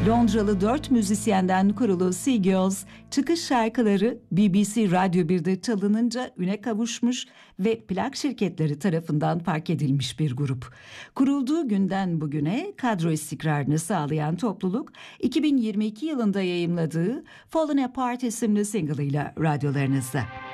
Londralı 4 müzisyenden kurulu Sea Girls, çıkış şarkıları BBC Radyo 1'de çalınınca üne kavuşmuş ve plak şirketleri tarafından fark edilmiş bir grup. Kurulduğu günden bugüne kadro istikrarını sağlayan topluluk, 2022 yılında yayımladığı Falling Apart isimli single'ıyla radyolarınızda.